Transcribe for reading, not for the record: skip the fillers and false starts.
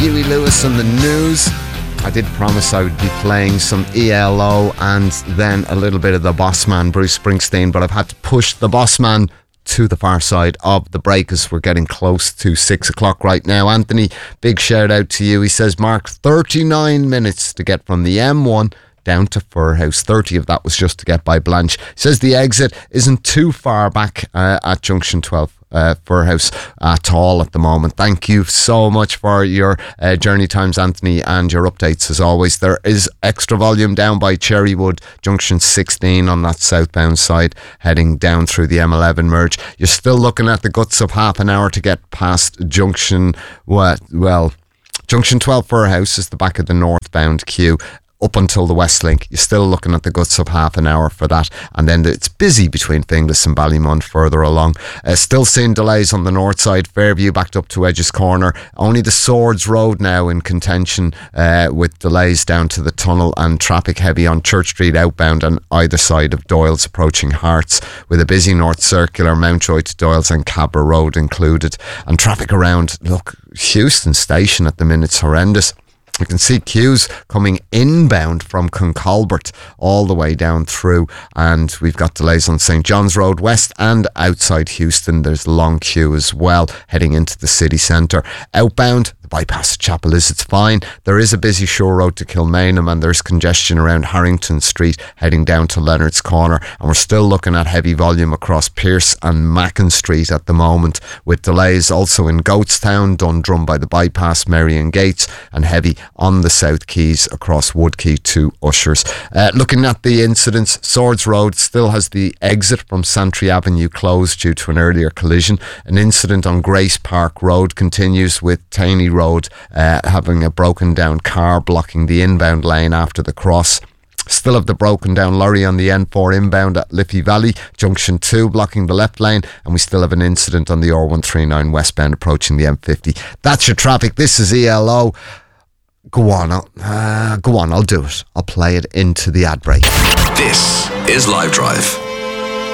Huey Lewis and the News. I did promise I would be playing some ELO and then a little bit of the Bossman, Bruce Springsteen, but I've had to push the Bossman to the far side of the break as we're getting close to 6 o'clock right now. Anthony, big shout out to you. He says, Mark, 39 minutes to get from the M1 down to Furhouse. 30 of that was just to get by Blanche. He says the exit isn't too far back at Junction 12. Furhouse at all at the moment. Thank you so much for your journey times, Anthony, and your updates as always. There is extra volume down by Cherrywood, Junction 16 on that southbound side, heading down through the M11 merge. You're still looking at the guts of half an hour to get past Junction 12 Furhouse is the back of the northbound queue. Up until the Westlink, you're still looking at the guts of half an hour for that, and then it's busy between Finglas and Ballymun further along. Still seeing delays on the north side, Fairview backed up to Edges Corner. Only the Swords Road now in contention with delays down to the tunnel, and traffic heavy on Church Street outbound on either side of Doyle's approaching Hearts, with a busy North Circular, Mountjoy to Doyle's and Cabra Road included. And traffic around, Houston Station at the minute's horrendous. You can see queues coming inbound from Concolbert all the way down through, and we've got delays on St. John's Road West and outside Houston. There's a long queue as well heading into the city centre. Outbound, the bypass of Chapel is, it's fine. There is a busy shore road to Kilmainham, and there's congestion around Harrington Street heading down to Leonard's Corner, and we're still looking at heavy volume across Pearse and Mackin Street at the moment, with delays also in Goatstown, Dundrum by the bypass, Marion Gates, and heavy on the South Quays across Woodquay to Ushers. Looking at the incidents, Swords Road still has the exit from Santry Avenue closed due to an earlier collision. An incident on Grace Park Road continues, with Taney Road having a broken down car blocking the inbound lane after the cross. Still have the broken down lorry on the N4 inbound at Liffey Valley, Junction 2 blocking the left lane, and we still have an incident on the R139 westbound approaching the M50. That's your traffic. This is ELO. Go on, I'll do it. I'll play it into the ad break. This is Live Drive.